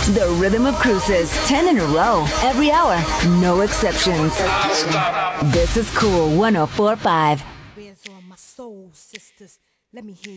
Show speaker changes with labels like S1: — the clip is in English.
S1: The Rhythm of Cruises, 10 in a row, every hour, no exceptions. This is Cool 104.5.
S2: Where's all my soul sisters? Let me hear